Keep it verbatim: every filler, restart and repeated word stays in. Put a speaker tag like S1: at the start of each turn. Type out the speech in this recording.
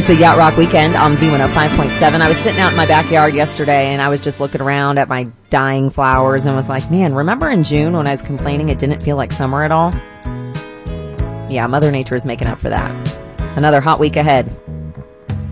S1: It's a Yacht Rock weekend on V one oh five point seven. I was sitting out in my backyard yesterday and I was just looking around at my dying flowers and was like, man, remember in June when I was complaining it didn't feel like summer at all? Yeah, Mother Nature is making up for that. Another hot week ahead.